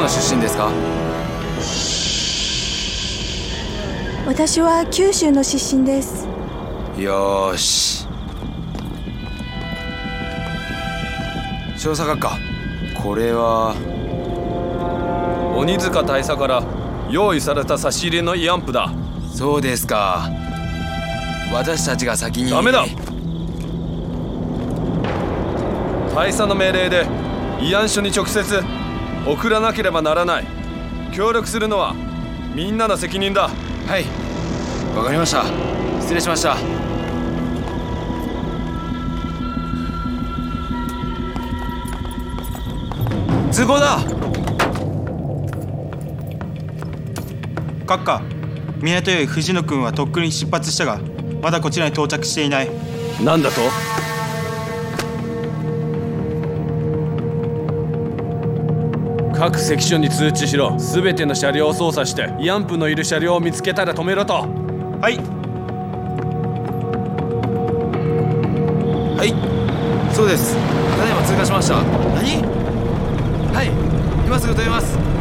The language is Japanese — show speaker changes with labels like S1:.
S1: の出身ですか？
S2: 私は九州の出身です。
S1: よーし。調査学科、これは
S3: 鬼塚大佐から用意された差し入れの慰安婦だ。
S1: そうですか。私たちが先に。
S3: ダメだ。大佐の命令で慰安所に直接送らなければならない。協力するのはみんなの責任だ。
S1: はい、わかりました。失礼しました。通報だ。
S4: 閣下、港より藤野君はとっくに出発したがまだこちらに到着していない。
S3: なんだと？各関所に通知しろ。すべての車両を操作して慰安婦のいる車両を見つけたら止めろと。
S4: はい。
S1: はい、そうです。ただいま通過しました。何？はい、今すぐ止めます。